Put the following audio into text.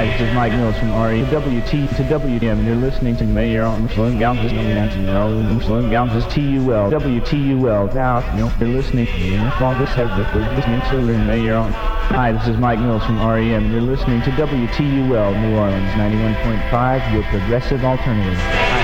Hi, this is Mike Mills from RE WT to WM. You're listening to Mayor on Muslim Gals is Muslim Gals is TUL WTUL. Now, you're listening to all this listening to Mayor on. Hi, this is Mike Mills from REM. You're listening to WTUL New Orleans 91.5, your progressive alternative. Hi.